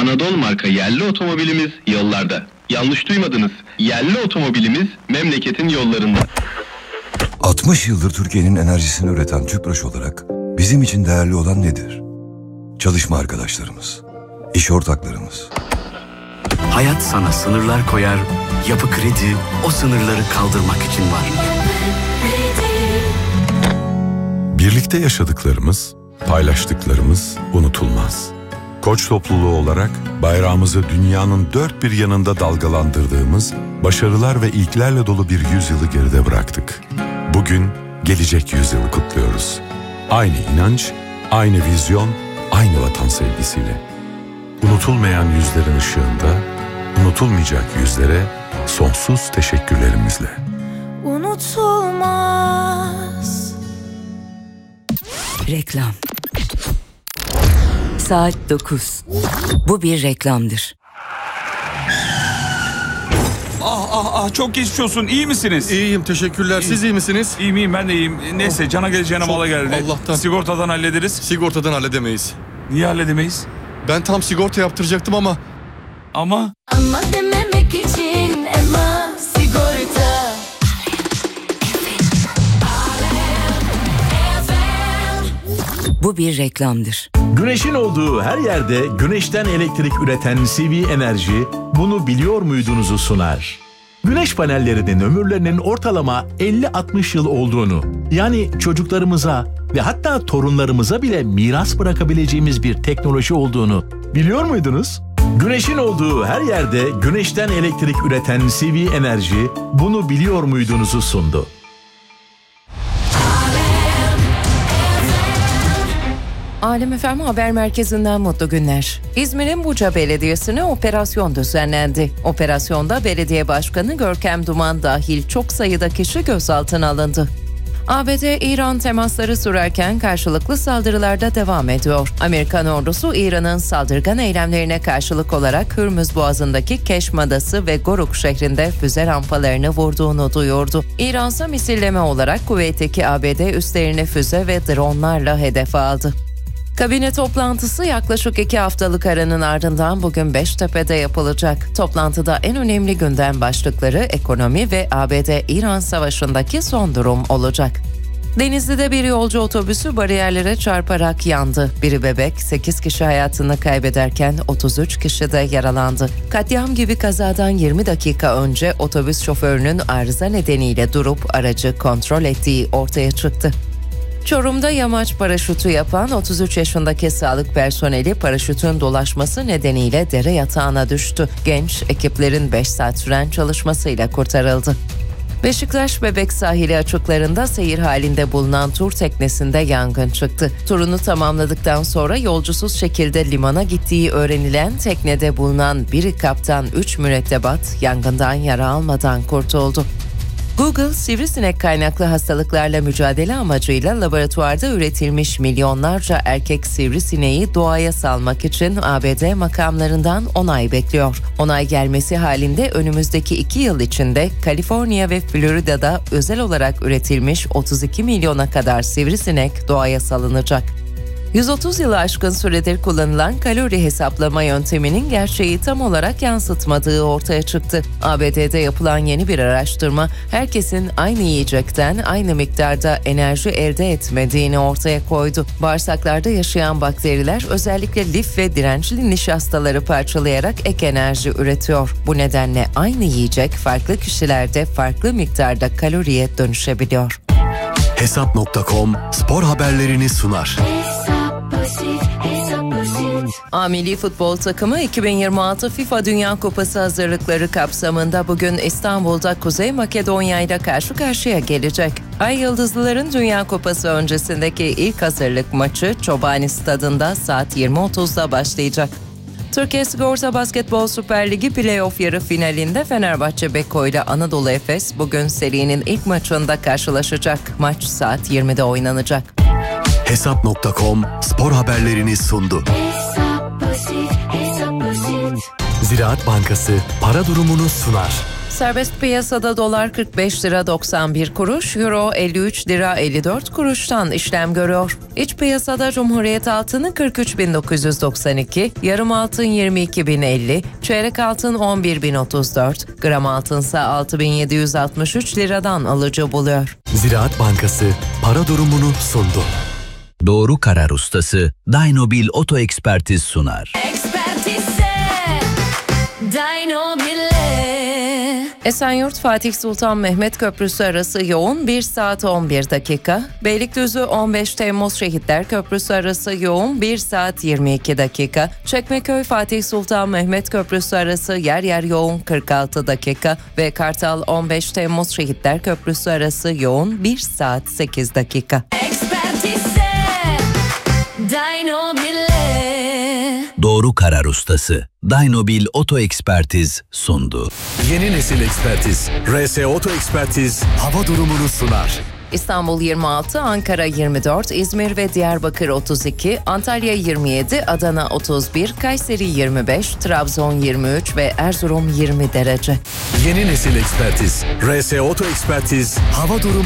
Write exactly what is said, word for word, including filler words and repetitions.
Anadolu marka yerli otomobilimiz yollarda. Yanlış duymadınız. Yerli otomobilimiz memleketin yollarında. altmış yıldır Türkiye'nin enerjisini üreten Tüpraş olarak bizim için değerli olan nedir? Çalışma arkadaşlarımız, iş ortaklarımız. Hayat sana sınırlar koyar, Yapı Kredi o sınırları kaldırmak için var. Birlikte yaşadıklarımız, paylaştıklarımız unutulmaz. Koç topluluğu olarak bayrağımızı dünyanın dört bir yanında dalgalandırdığımız başarılar ve ilklerle dolu bir yüzyılı geride bıraktık. Bugün gelecek yüzyılı kutluyoruz. Aynı inanç, aynı vizyon, aynı vatan sevgisiyle. Unutulmayan yüzlerin ışığında, unutulmayacak yüzlere sonsuz teşekkürlerimizle. Unutulmaz. Reklam. Saat dokuz. Bu bir reklamdır. Ah ah ah çok geçmiş olsun. İyi misiniz? İyiyim teşekkürler. Siz iyi misiniz? İyiyim iyiyim ben de iyiyim. Neyse cana geleceğine Çok mala geldi. Allah'tan. Sigortadan hallederiz. Sigortadan halledemeyiz. Niye halledemeyiz? Ben tam sigorta yaptıracaktım ama. Ama? Ama dememek için Ema sigorta. Bu bir reklamdır. Güneşin olduğu her yerde güneşten elektrik üreten C V Enerji bunu biliyor muydunuzu sunar. Güneş panellerinin ömürlerinin ortalama elli altmış yıl olduğunu, yani çocuklarımıza ve hatta torunlarımıza bile miras bırakabileceğimiz bir teknoloji olduğunu biliyor muydunuz? Güneşin olduğu her yerde güneşten elektrik üreten C V Enerji bunu biliyor muydunuzu sundu. Alem F M Haber Merkezi'nden mutlu günler. İzmir'in Buca Belediyesi'ne operasyon düzenlendi. Operasyonda belediye başkanı Görkem Duman dahil çok sayıda kişi gözaltına alındı. A B D-İran temasları sürerken karşılıklı saldırılarda devam ediyor. Amerikan ordusu İran'ın saldırgan eylemlerine karşılık olarak Hürmüz Boğazı'ndaki Keşm Adası ve Goruk şehrinde füze rampalarını vurduğunu duyurdu. İran ise misilleme olarak Kuveyt'teki A B D üslerini füze ve dronlarla hedef aldı. Kabine toplantısı yaklaşık iki haftalık aranın ardından bugün Beştepe'de yapılacak. Toplantıda en önemli gündem başlıkları ekonomi ve A B D-İran savaşındaki son durum olacak. Denizli'de bir yolcu otobüsü bariyerlere çarparak yandı. Biri bebek, sekiz kişi hayatını kaybederken otuz üç kişi de yaralandı. Katliam gibi kazadan yirmi dakika önce otobüs şoförünün arıza nedeniyle durup aracı kontrol ettiği ortaya çıktı. Çorum'da yamaç paraşütü yapan otuz üç yaşındaki sağlık personeli paraşütün dolaşması nedeniyle dere yatağına düştü. Genç ekiplerin beş saat süren çalışmasıyla kurtarıldı. Beşiktaş Bebek sahili açıklarında seyir halinde bulunan tur teknesinde yangın çıktı. Turunu tamamladıktan sonra yolcusuz şekilde limana gittiği öğrenilen teknede bulunan biri kaptan üç mürettebat yangından yara almadan kurtuldu. Google, sivrisinek kaynaklı hastalıklarla mücadele amacıyla laboratuvarda üretilmiş milyonlarca erkek sivrisineği doğaya salmak için A B D makamlarından onay bekliyor. Onay gelmesi halinde önümüzdeki iki yıl içinde Kaliforniya ve Florida'da özel olarak üretilmiş otuz iki milyona kadar sivrisinek doğaya salınacak. yüz otuz yılı aşkın süredir kullanılan kalori hesaplama yönteminin gerçeği tam olarak yansıtmadığı ortaya çıktı. A B D'de yapılan yeni bir araştırma, herkesin aynı yiyecekten aynı miktarda enerji elde etmediğini ortaya koydu. Bağırsaklarda yaşayan bakteriler özellikle lif ve dirençli nişastaları parçalayarak ek enerji üretiyor. Bu nedenle aynı yiyecek farklı kişilerde farklı miktarda kaloriye dönüşebiliyor. Hesap nokta com spor haberlerini sunar. A Milli Futbol Takımı iki bin yirmi altı FIFA Dünya Kupası hazırlıkları kapsamında bugün İstanbul'da Kuzey Makedonya ile karşı karşıya gelecek. Ay Yıldızlıların Dünya Kupası öncesindeki ilk hazırlık maçı Çobani Stadı'nda saat yirmi otuzda başlayacak. Türkiye Sigorta Basketbol Süper Ligi Playoff yarı finalinde Fenerbahçe Beko ile Anadolu Efes bugün serinin ilk maçında karşılaşacak. Maç saat yirmide oynanacak. Hesap nokta com spor haberlerini sundu. Ziraat Bankası para durumunu sunar. Serbest piyasada dolar kırk beş lira doksan bir kuruş, euro elli üç lira elli dört kuruştan işlem görüyor. İç piyasada Cumhuriyet altını kırk üç bin dokuz yüz doksan iki, yarım altın yirmi iki bin elli, çeyrek altın on bir bin otuz dört, gram altınsa altı bin yedi yüz altmış üç liradan alıcı buluyor. Ziraat Bankası para durumunu sundu. Doğru karar ustası Dynobil Oto Ekspertiz sunar. Ekspertize Dynobil'e. Esenyurt Fatih Sultan Mehmet Köprüsü arası yoğun bir saat on bir dakika. Beylikdüzü on beş Temmuz Şehitler Köprüsü arası yoğun bir saat yirmi iki dakika. Çekmeköy Fatih Sultan Mehmet Köprüsü arası yer yer yoğun kırk altı dakika. Ve Kartal on beş Temmuz Şehitler Köprüsü arası yoğun bir saat sekiz dakika. Ekspertize Dynobil'e. Doğru karar ustası Dynobil Oto Ekspertiz sundu. Yeni nesil ekspertiz. R S Oto Ekspertiz hava durumunu sunar. İstanbul yirmi altı, Ankara yirmi dört, İzmir ve Diyarbakır otuz iki, Antalya yirmi yedi, Adana otuz bir, Kayseri yirmi beş, Trabzon yirmi üç ve Erzurum yirmi derece. Yeni nesil ekspertiz. R S Oto Ekspertiz hava durumu